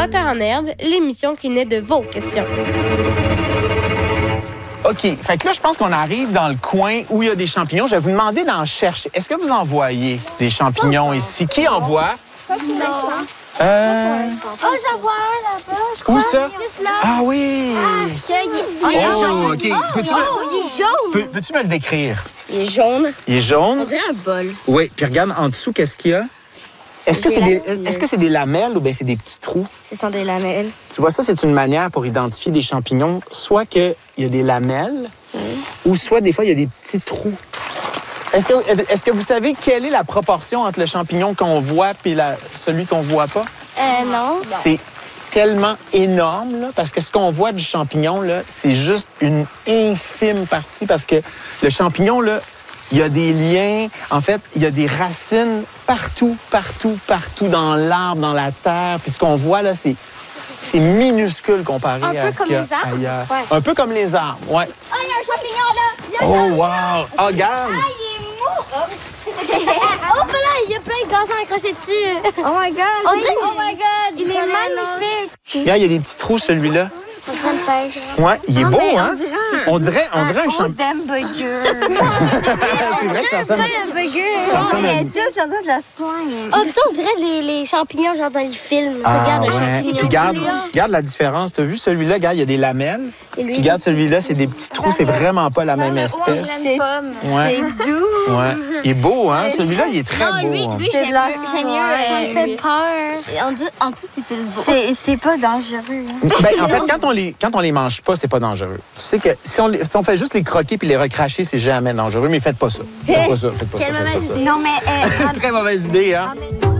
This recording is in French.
Moteur en herbe, l'émission qui naît de vos questions. OK. Fait que là, je pense qu'on arrive dans le coin où il y a des champignons. Je vais vous demander d'en chercher. Est-ce que vous en voyez des champignons ici? Qui en voit? Non. Oh, j'en vois un là-bas, je crois. Où ça? Juste là. Ah oui! Il est Oh, jaune. OK. Peux-tu Il est jaune. peux-tu me le décrire? Il est jaune. Il est jaune? On dirait un bol. Oui. Puis regarde en dessous, qu'est-ce qu'il y a? Est-ce que c'est des lamelles ou bien c'est des petits trous? Ce sont des lamelles. Tu vois, ça, c'est une manière pour identifier des champignons. Soit qu'il y a des lamelles, ou soit, des fois, il y a des petits trous. Est-ce que vous savez quelle est la proportion entre le champignon qu'on voit et celui qu'on voit pas? Non. C'est tellement énorme, là, parce que ce qu'on voit du champignon, là, c'est juste une infime partie, parce que le champignon, là, il y a des liens. En fait, il y a des racines partout dans l'arbre, dans la terre. Puis ce qu'on voit, là, c'est minuscule comparé à ce qu'il y a ailleurs. Ouais. Un peu comme les arbres, ouais. Oh, il y a un champignon là! Oh, wow! Oh, regarde! Ah, il est mou! Oh, ben là, il y a plein de gazons accrochés dessus. Oh my God! On dirait... Oh my God! Il est magnifique. Regarde, il y a des petits trous, celui-là. On dirait une pêche. Ouais, il est beau, mais hein? On dirait un champignon. hamburger. C'est vrai que ça ressemble. Un burger. Ça ressemble à... Mais tout, j'entends de la soigne. Oh, puis ça, on dirait les champignons, genre dans les films. Ah, Regarde un ouais. champignon. Puis regarde la différence. Tu as vu celui-là? Regarde, il y a des lamelles. Et lui, Puis regarde celui-là, c'est des petits trous. C'est vraiment pas la même espèce. C'est Ouais. doux. Ouais. Il est beau, hein? Celui-là, il est très beau. lui, hein. lui C'est j'aime de la mieux. ça me fait peur. En dessous, c'est plus beau. C'est pas dangereux. Hein. Ben, en fait, quand on les mange pas, c'est pas dangereux. Tu sais que si on fait juste les croquer puis les recracher, c'est jamais dangereux. Mais faites pas ça. Faites pas ça. Quelle mauvaise idée. Non, mais... Très mauvaise idée, hein? en